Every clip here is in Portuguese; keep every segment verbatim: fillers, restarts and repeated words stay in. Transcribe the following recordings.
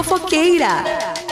Fofoqueira.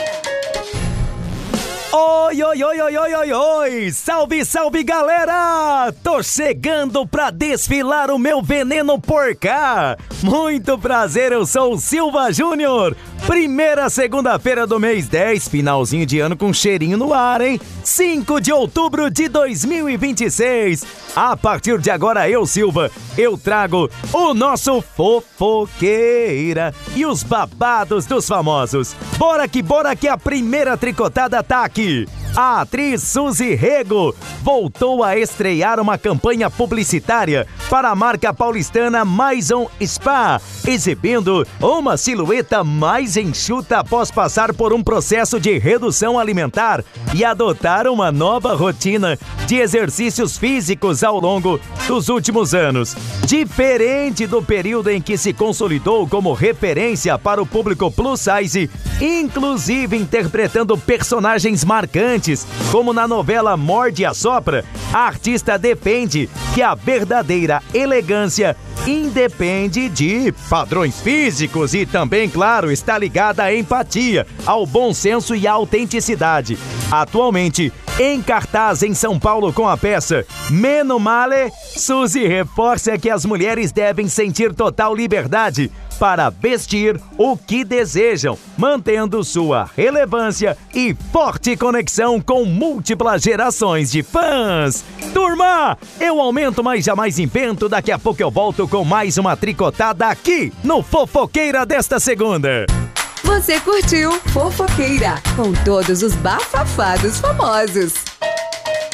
Oi, oi, oi, oi, oi, oi, oi! Salve, salve, galera! Tô chegando pra desfilar o meu veneno por cá! Muito prazer, eu sou o Silva Júnior! Primeira segunda-feira do mês dez, finalzinho de ano com cheirinho no ar, hein? cinco de outubro de dois mil e vinte e seis. A partir de agora, eu, Silva, eu trago o nosso Fofoqueira e os babados dos famosos. Bora que bora que a primeira tricotada tá aqui. A atriz Suzy Rego voltou a estrear uma campanha publicitária para a marca paulistana Maison Spa, exibindo uma silhueta mais enxuta após passar por um processo de redução alimentar e adotar uma nova rotina de exercícios físicos ao longo dos últimos anos. Diferente do período em que se consolidou como referência para o público plus size, inclusive interpretando personagens marcantes, como na novela Morde e Assopra, a artista defende que a verdadeira elegância independe de padrões físicos e também, claro, está ligada à empatia, ao bom senso e à autenticidade. Atualmente, em cartaz em São Paulo com a peça Meno Male, Suzy reforça que as mulheres devem sentir total liberdade para vestir o que desejam, mantendo sua relevância e forte conexão com múltiplas gerações de fãs. Turma, eu aumento, mas jamais invento. Daqui a pouco eu volto com mais uma tricotada aqui no Fofoqueira desta segunda. Você curtiu Fofoqueira com todos os bafafados famosos.